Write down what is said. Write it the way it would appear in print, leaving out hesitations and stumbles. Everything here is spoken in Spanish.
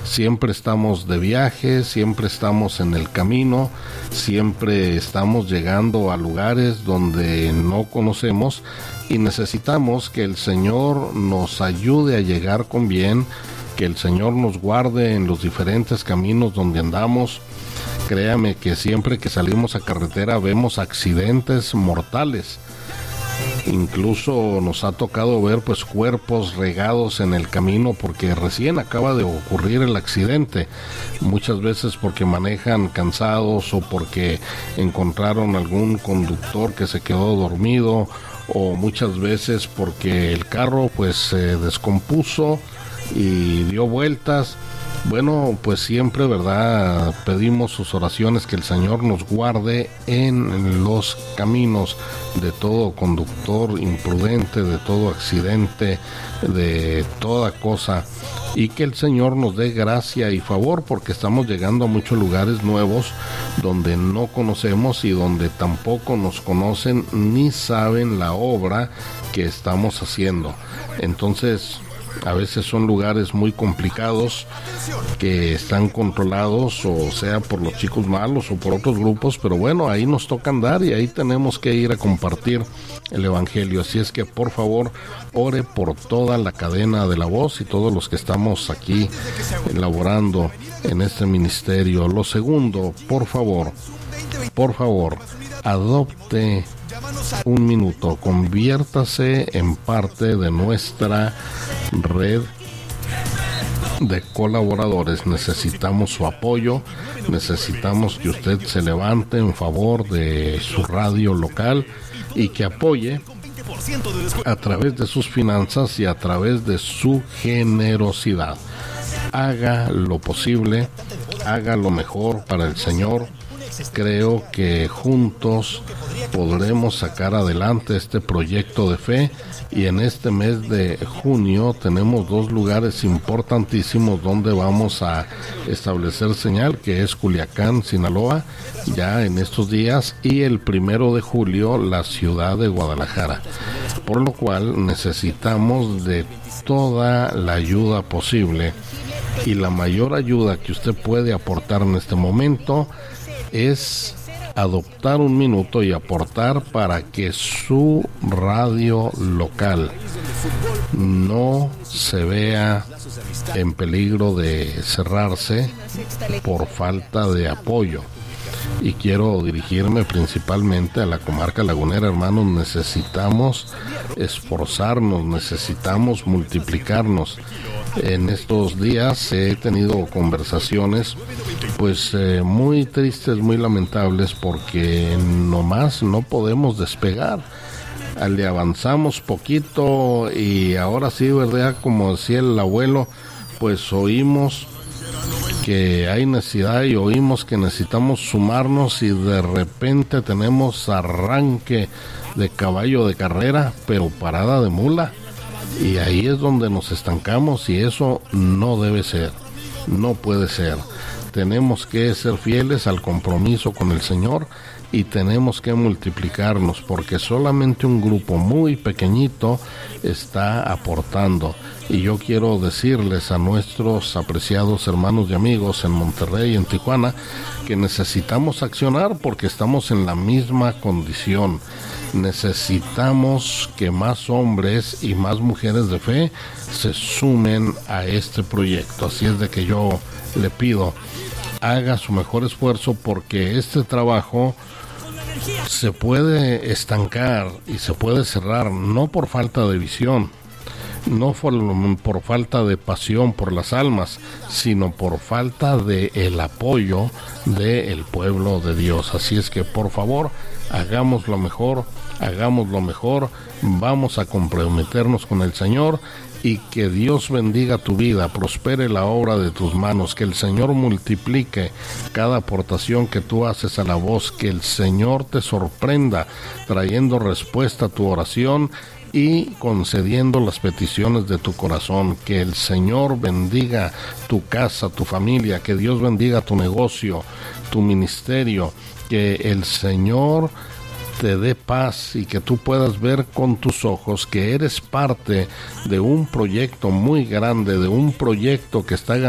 Siempre estamos de viaje, siempre estamos en el camino, siempre estamos llegando a lugares donde no conocemos y necesitamos que el Señor nos ayude a llegar con bien, que el Señor nos guarde en los diferentes caminos donde andamos. Créame que siempre que salimos a carretera vemos accidentes mortales. Incluso nos ha tocado ver pues cuerpos regados en el camino porque recién acaba de ocurrir el accidente, muchas veces porque manejan cansados o porque encontraron algún conductor que se quedó dormido, o muchas veces porque el carro pues se descompuso y dio vueltas. Bueno, pues siempre, ¿verdad?, pedimos sus oraciones, que el Señor nos guarde en los caminos de todo conductor imprudente, de todo accidente, de toda cosa, y que el Señor nos dé gracia y favor, porque estamos llegando a muchos lugares nuevos donde no conocemos y donde tampoco nos conocen ni saben la obra que estamos haciendo. Entonces, a veces son lugares muy complicados que están controlados, o sea por los chicos malos o por otros grupos, pero bueno, ahí nos toca andar y ahí tenemos que ir a compartir el Evangelio. Así es que por favor, ore por toda la cadena de la voz y todos los que estamos aquí elaborando en este ministerio. Lo segundo, por favor, adopte un minuto, conviértase en parte de nuestra red de colaboradores. Necesitamos su apoyo, necesitamos que usted se levante en favor de su radio local y que apoye a través de sus finanzas y a través de su generosidad. Haga lo posible, haga lo mejor para el Señor. Creo que juntos podremos sacar adelante este proyecto de fe, y en este mes de junio tenemos dos lugares importantísimos donde vamos a establecer señal, que es Culiacán, Sinaloa, ya en estos días, y el 1 de julio la ciudad de Guadalajara, por lo cual necesitamos de toda la ayuda posible, y la mayor ayuda que usted puede aportar en este momento es adoptar un minuto y aportar para que su radio local no se vea en peligro de cerrarse por falta de apoyo. Y quiero dirigirme principalmente a la comarca lagunera. Hermanos, necesitamos esforzarnos, necesitamos multiplicarnos. En estos días he tenido conversaciones pues muy tristes, muy lamentables, porque nomás no podemos despegar. Le avanzamos poquito y ahora sí, ¿verdad?, como decía el abuelo, pues oímos que hay necesidad y oímos que necesitamos sumarnos, y de repente tenemos arranque de caballo de carrera, pero parada de mula, y ahí es donde nos estancamos, y eso no debe ser, no puede ser. Tenemos que ser fieles al compromiso con el Señor y tenemos que multiplicarnos, porque solamente un grupo muy pequeñito está aportando. Y yo quiero decirles a nuestros apreciados hermanos y amigos en Monterrey y en Tijuana que necesitamos accionar, porque estamos en la misma condición. Necesitamos que más hombres y más mujeres de fe se sumen a este proyecto. Así es de que yo le pido, haga su mejor esfuerzo, porque este trabajo se puede estancar y se puede cerrar, no por falta de visión, no por falta de pasión por las almas, sino por falta de el apoyo del pueblo de Dios. Así es que por favor, hagamos lo mejor, vamos a comprometernos con el Señor, y que Dios bendiga tu vida, prospere la obra de tus manos, que el Señor multiplique cada aportación que tú haces a la voz, que el Señor te sorprenda trayendo respuesta a tu oración y concediendo las peticiones de tu corazón. Que el Señor bendiga tu casa, tu familia, que Dios bendiga tu negocio, tu ministerio, que el Señor te dé paz y que tú puedas ver con tus ojos que eres parte de un proyecto muy grande, de un proyecto que está ganando